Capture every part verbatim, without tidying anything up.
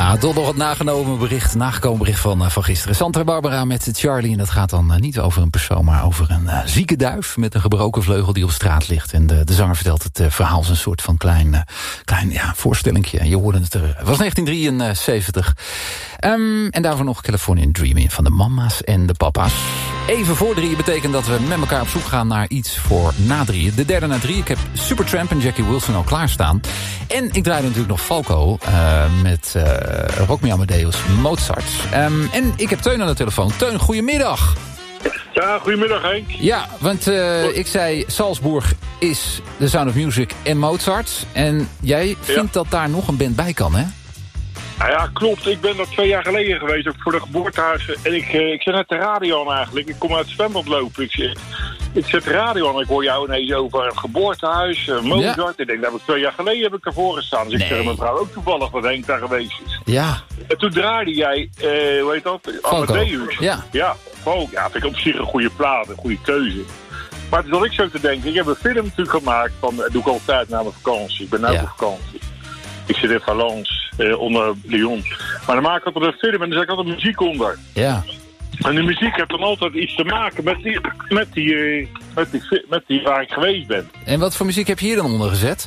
Ja, toch nog het nagenomen bericht, nagekomen bericht van, van gisteren. Santa Barbara met Charlie. En dat gaat dan uh, niet over een persoon, maar over een uh, zieke duif met een gebroken vleugel die op straat ligt. En de, de zanger vertelt het uh, verhaal als een soort van klein, uh, klein ja, voorstellingje. Je hoorde het er. Het was negentien drieënzeventig. Um, en daarvoor nog Californian Dreaming van de mama's en de papa's. Even voor drieën betekent dat we met elkaar op zoek gaan naar iets voor na drieën. De derde na drie. Ik heb Supertramp en Jackie Wilson al klaarstaan. En ik draaide natuurlijk nog Falco uh, met uh, Rock Me Amadeus Mozart. Um, en ik heb Teun aan de telefoon. Teun, goedemiddag. Ja, goedemiddag Henk. Ja, want uh, ik zei Salzburg is The Sound of Music en Mozart. En jij vindt ja. dat daar nog een band bij kan, hè? Nou ja, klopt. Ik ben er twee jaar geleden geweest, ook voor de geboortehuis. En ik, uh, ik zet net de radio aan eigenlijk. Ik kom uit het zwembad lopen. Ik, ik zet de radio aan en ik hoor jou ineens over een geboortehuis, uh, Mozart. Ja. Ik denk, dat heb ik twee jaar geleden heb ik ervoor gestaan. Dus nee. ik zeg mijn vrouw ook toevallig dat Henk daar geweest is. Ja. En toen draaide jij, uh, hoe heet dat? Amadeus. Ja. Ja, Falco. Ja, vind ik op zich een goede plaat, een goede keuze. Maar toen zat ik zo te denken, ik heb een film natuurlijk gemaakt van, dat doe ik altijd na mijn vakantie. Ik ben nu ja. op vakantie. Ik zit in Valence, eh, onder Lyon. Maar dan maak ik altijd een film en dan zet ik altijd muziek onder. Ja. En de muziek heeft dan altijd iets te maken met die, met die, uh, met die, met die waar ik geweest ben. En wat voor muziek heb je hier dan onder gezet?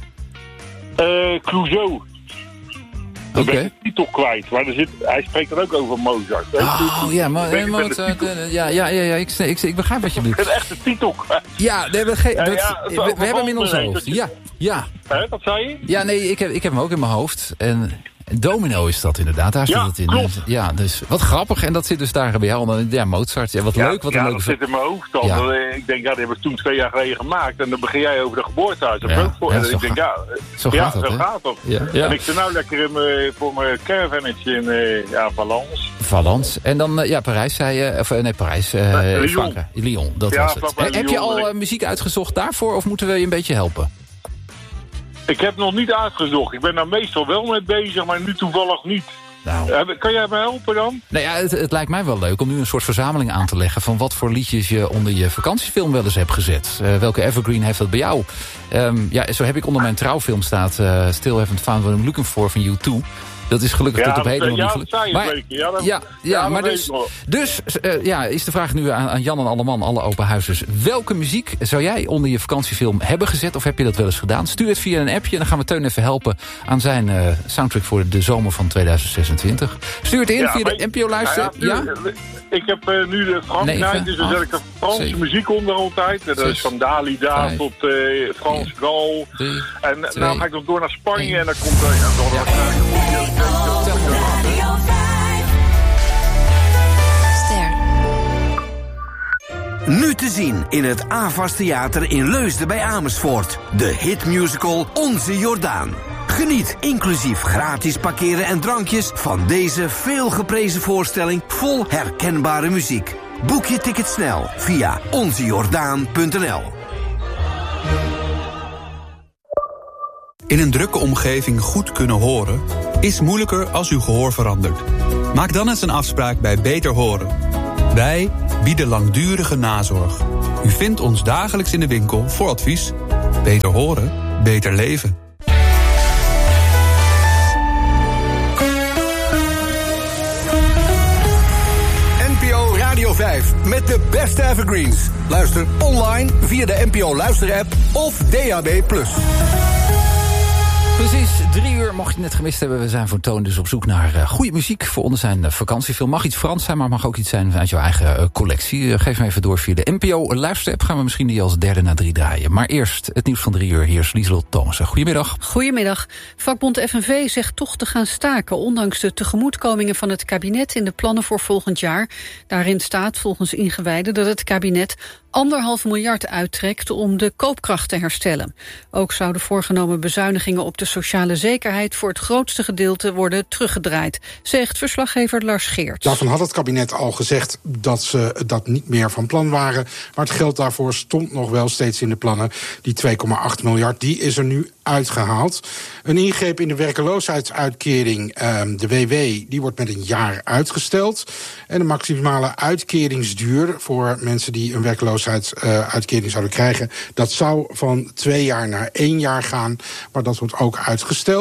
Uh, Clouseau. Dan okay. ben ik de titel kwijt. Maar er zit, hij spreekt dan ook over Mozart. Oh ja, maar uh, Mozart. Ja, ja, ja, ja ik, ik, ik begrijp wat je bedoelt. Ik ben echt de titel kwijt. Ja, nee, we, ge- ja, dat, ja, we, we hebben hem in ons hoofd. Ja, ja. Hè, wat zei je? Ja, nee, ik heb, ik heb hem ook in mijn hoofd. En Domino is dat inderdaad, daar zit ja, het in. Klopt. Ja, dus wat grappig. En dat zit dus daar bij jou. Ja, Mozart. Ja, wat ja, leuk. Wat ja, een dat leuke... zit in mijn hoofd al. Ja. Ik denk, ja, die heb ik toen twee jaar geleden gemaakt. En dan begin jij over de geboortehuis. Ja, ook voor. Ja, en zo ik denk, ja, zo ja, gaat dat, zo hè? gaat dat. Ja, ja. En ik zit nou lekker in me, voor mijn caravannetje in uh, ja, Valence. Valence. En dan, uh, ja, Parijs zei je. Of nee, Parijs. Uh, uh, Lyon. Frankrijk. Lyon, dat ja, was het. He, heb je al uh, muziek uitgezocht daarvoor? Of moeten we je een beetje helpen? Ik heb nog niet uitgezocht. Ik ben daar meestal wel mee bezig, maar nu toevallig niet. Nou. Kan jij me helpen dan? Nou ja, het, het lijkt mij wel leuk om nu een soort verzameling aan te leggen van wat voor liedjes je onder je vakantiefilm wel eens hebt gezet. Uh, welke evergreen heeft dat bij jou? Um, ja, zo heb ik onder mijn trouwfilm staat uh, Still Haven't Found What I'm Looking For van U twee. Dat is gelukkig ja, tot op heden nog ja, niet gelukt. Ja, dat ja, dat, ja, ja, ja, maar dus, dus uh, ja, is de vraag nu aan, aan Jan en Alleman, alle open huizers. Welke muziek zou jij onder je vakantiefilm hebben gezet? Of heb je dat wel eens gedaan? Stuur het via een appje en dan gaan we Teun even helpen aan zijn uh, soundtrack voor de zomer van tweeduizend zesentwintig. Stuur het in ja, via de N P O luister. Ja, ja? ja? Ik heb uh, nu de Frankrijk, dus dan zet ik de Franse zeven, muziek onder altijd. Dat is van Dalida vijf, tot uh, Frans Gal. En twee, nou ga ik dan door naar Spanje één, en dan komt er... Ja, dan ja. Nu te zien in het AVAS Theater in Leusden bij Amersfoort. De hitmusical Onze Jordaan. Geniet inclusief gratis parkeren en drankjes van deze veelgeprezen voorstelling vol herkenbare muziek. Boek je ticket snel via onze jordaan punt n l. In een drukke omgeving goed kunnen horen is moeilijker als uw gehoor verandert. Maak dan eens een afspraak bij Beter Horen. Wij bieden langdurige nazorg. U vindt ons dagelijks in de winkel voor advies. Beter horen, beter leven. N P O Radio vijf met de beste evergreens. Luister online via de N P O luisterapp of D A B plus. Precies, drie uur, mocht je het net gemist hebben. We zijn voor Toon dus op zoek naar uh, goede muziek voor onder zijn uh, vakantiefilm. Mag iets Frans zijn, maar mag ook iets zijn uit jouw eigen uh, collectie. Uh, geef me even door via de N P O luisterapp. Gaan we misschien die als derde na drie draaien. Maar eerst het nieuws van drie uur. Hier is Lieselot Thomassen. Goedemiddag. Goedemiddag. Vakbond F N V zegt toch te gaan staken, ondanks de tegemoetkomingen van het kabinet in de plannen voor volgend jaar. Daarin staat volgens ingewijden dat het kabinet anderhalf miljard uittrekt om de koopkracht te herstellen. Ook zouden voorgenomen bezuinigingen op de sociale zekerheid voor het grootste gedeelte worden teruggedraaid, zegt verslaggever Lars Geerts. Daarvan had het kabinet al gezegd dat ze dat niet meer van plan waren, maar het geld daarvoor stond nog wel steeds in de plannen. Die twee komma acht miljard, die is er nu uitgehaald. Een ingreep in de werkloosheidsuitkering, de W W, die wordt met een jaar uitgesteld. En de maximale uitkeringsduur voor mensen die een werkloosheidsuitkering zouden krijgen, dat zou van twee jaar naar één jaar gaan, maar dat wordt ook uitgesteld.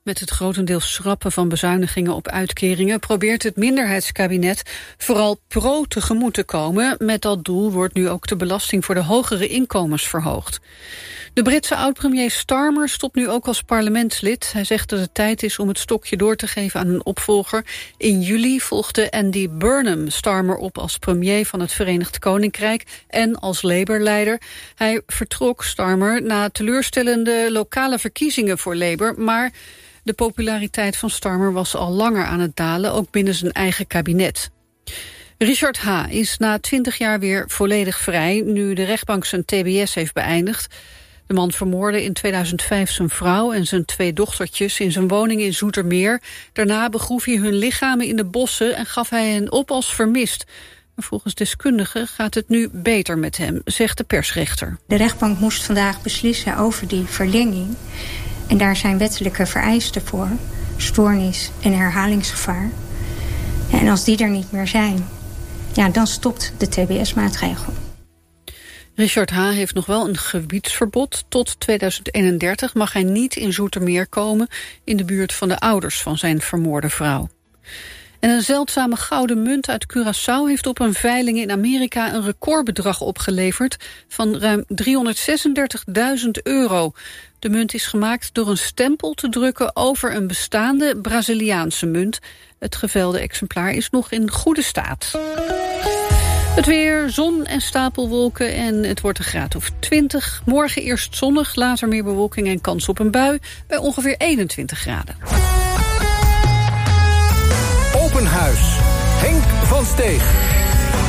Met het grotendeels schrappen van bezuinigingen op uitkeringen probeert het minderheidskabinet vooral pro tegemoet te komen. Met dat doel wordt nu ook de belasting voor de hogere inkomens verhoogd. De Britse oud-premier Starmer stopt nu ook als parlementslid. Hij zegt dat het tijd is om het stokje door te geven aan een opvolger. In juli volgde Andy Burnham Starmer op als premier van het Verenigd Koninkrijk en als Labour-leider. Hij vertrok, Starmer, na teleurstellende lokale verkiezingen voor Labour, maar de populariteit van Starmer was al langer aan het dalen, ook binnen zijn eigen kabinet. Richard H. is na twintig jaar weer volledig vrij, nu de rechtbank zijn T B S heeft beëindigd. De man vermoordde in tweeduizend vijf zijn vrouw en zijn twee dochtertjes in zijn woning in Zoetermeer. Daarna begroef hij hun lichamen in de bossen en gaf hij hen op als vermist. Maar volgens deskundigen gaat het nu beter met hem, zegt de persrechter. De rechtbank moest vandaag beslissen over die verlenging. En daar zijn wettelijke vereisten voor, stoornis en herhalingsgevaar. En als die er niet meer zijn, ja, dan stopt de T B S-maatregel. Richard H. heeft nog wel een gebiedsverbod. Tot tweeduizend eenendertig mag hij niet in Zoetermeer komen, in de buurt van de ouders van zijn vermoorde vrouw. En een zeldzame gouden munt uit Curaçao heeft op een veiling in Amerika een recordbedrag opgeleverd van ruim driehonderdzesendertigduizend euro. De munt is gemaakt door een stempel te drukken over een bestaande Braziliaanse munt. Het gevelde exemplaar is nog in goede staat. Het weer, zon en stapelwolken en het wordt een graad of twintig. Morgen eerst zonnig, later meer bewolking en kans op een bui bij ongeveer eenentwintig graden. Open Huis. Henk van Steeg.